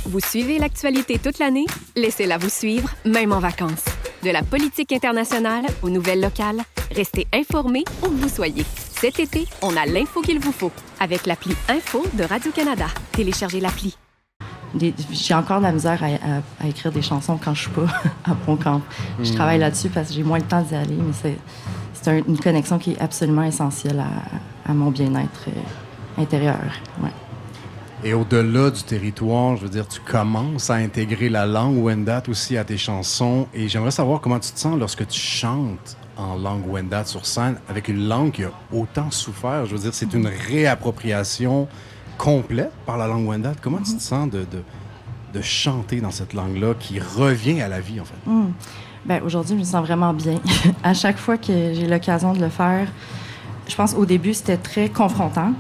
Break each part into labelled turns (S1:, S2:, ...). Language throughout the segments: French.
S1: Vous suivez l'actualité toute l'année? Laissez-la vous suivre, même en vacances. De la politique internationale aux nouvelles locales, restez informés où que vous soyez. Cet été, on a l'info qu'il vous faut avec l'appli Info de Radio-Canada. Téléchargez l'appli.
S2: J'ai encore de la misère à écrire des chansons quand je suis pas à Pont-Camp. Je travaille là-dessus parce que j'ai moins le temps d'y aller, mais c'est une connexion qui est absolument essentielle à mon bien-être intérieur. Ouais.
S3: Et au-delà du territoire, je veux dire, tu commences à intégrer la langue Wendat aussi à tes chansons. Et j'aimerais savoir comment tu te sens lorsque tu chantes en langue Wendat sur scène, avec une langue qui a autant souffert. Je veux dire, c'est une réappropriation complète par la langue Wendat. Comment tu te sens de chanter dans cette langue-là qui revient à la vie, en fait?
S2: Bien, aujourd'hui, je me sens vraiment bien. À chaque fois que j'ai l'occasion de le faire, je pense qu'au début, c'était très confrontant.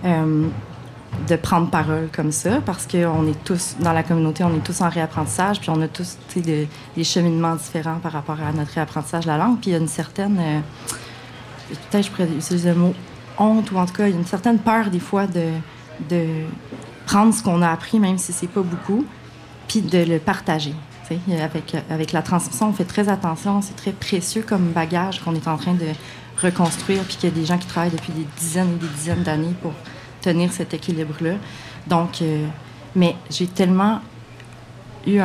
S2: De prendre parole comme ça, parce qu'on est tous, dans la communauté, on est tous en réapprentissage, puis on a tous des cheminements différents par rapport à notre réapprentissage de la langue, puis il y a une certaine, peut-être je pourrais utiliser le mot honte, ou en tout cas, il y a une certaine peur des fois de prendre ce qu'on a appris, même si c'est pas beaucoup, puis de le partager. Avec la transmission, on fait très attention, c'est très précieux comme bagage qu'on est en train de reconstruire, puis qu'il y a des gens qui travaillent depuis des dizaines et des dizaines d'années pour tenir cet équilibre-là. Donc, mais j'ai tellement eu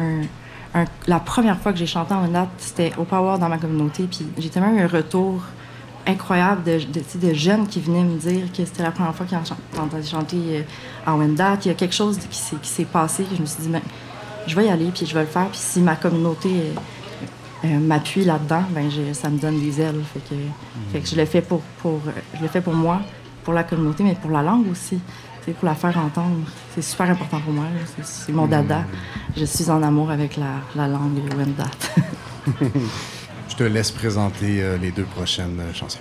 S2: la première fois que j'ai chanté en Wendat, c'était au Power dans ma communauté, puis j'ai tellement eu un retour incroyable de jeunes qui venaient me dire que c'était la première fois qu'ils entendaient chanter en Wendat. Il y a quelque chose qui s'est passé. Je me suis dit, ben, je vais y aller, puis je vais le faire. Puis si ma communauté m'appuie là-dedans, ben ça me donne des ailes. Fait que je le fais pour moi, pour la communauté, mais pour la langue aussi, pour la faire entendre. C'est super important pour moi. C'est mon dada. Je suis en amour avec la langue Wendat.
S3: Je te laisse présenter les deux prochaines chansons.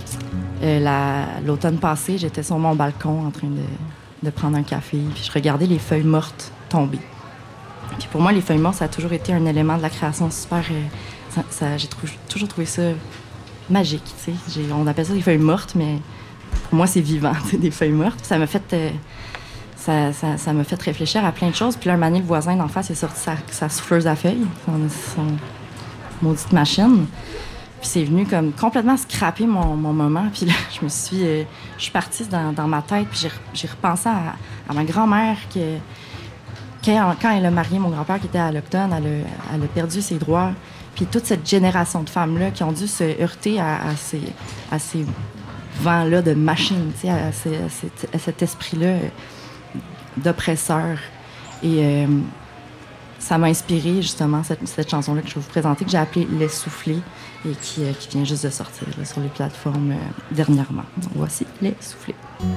S2: L'automne passé, j'étais sur mon balcon en train de prendre un café, puis je regardais les feuilles mortes tomber. Puis pour moi, les feuilles mortes, ça a toujours été un élément de la création super... j'ai toujours trouvé ça magique. On appelle ça des feuilles mortes, mais... Pour moi, c'est vivant, des feuilles mortes. Ça m'a fait réfléchir à plein de choses. Puis là, un moment donné, le voisin d'en face, il a sorti sa souffleuse à feuilles, son maudite machine. Puis c'est venu comme complètement scraper mon moment. Puis là, je suis partie dans ma tête, puis j'ai repensé à ma grand-mère quand elle a marié mon grand-père qui était allochtone, elle a perdu ses droits. Puis toute cette génération de femmes-là qui ont dû se heurter à ces vent-là de machine, à cet esprit-là d'oppresseur. Et ça m'a inspiré justement cette chanson-là que je vais vous présenter, que j'ai appelée « Les Soufflés » et qui vient juste de sortir là, sur les plateformes dernièrement. Donc, voici « Les Soufflés ».